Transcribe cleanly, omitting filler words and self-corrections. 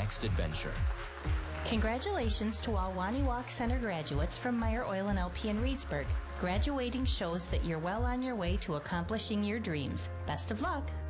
next adventure. Congratulations to all Waniwak Center graduates from Meyer Oil and LP in Reedsburg. Graduating shows that you're well on your way to accomplishing your dreams. Best of luck.